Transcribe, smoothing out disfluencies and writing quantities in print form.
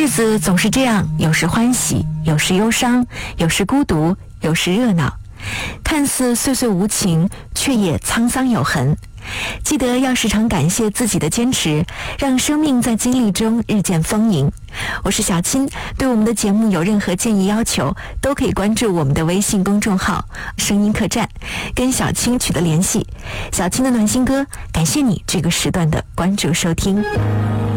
日子总是这样，有时欢喜，有时忧伤，有时孤独，有时热闹，看似岁岁无情，却也沧桑有痕。记得要时常感谢自己的坚持，让生命在经历中日渐丰盈。我是小青，对我们的节目有任何建议要求，都可以关注我们的微信公众号声音客栈，跟小青取得联系。小青的暖心歌，感谢你这个时段的关注收听。